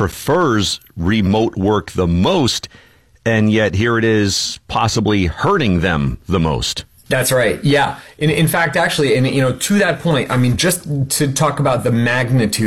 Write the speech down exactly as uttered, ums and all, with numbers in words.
prefers remote work the most, and yet here it is possibly hurting them the most. That's right. Yeah. In, in fact, actually, and you know, to that point, I mean, just to talk about the magnitude